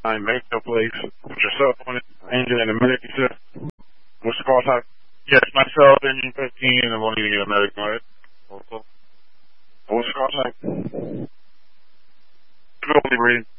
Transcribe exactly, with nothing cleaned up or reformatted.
nine Mayfield Place. Put yourself on it. Engine and a medic, you said. What's the call type? Yes, myself, engine fifteen, and I want you to get a medic on it. Also. What's the call type? Slowly read.